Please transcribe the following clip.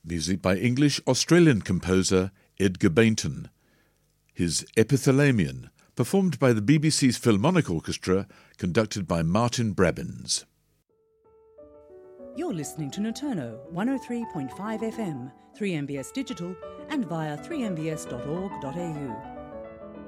Music by English-Australian composer Edgar Bainton. His Epithalamion, performed by the BBC's Philharmonic Orchestra, conducted by Martin Brabbins. You're listening to Noturno 103.5 FM, 3MBS Digital and via 3mbs.org.au.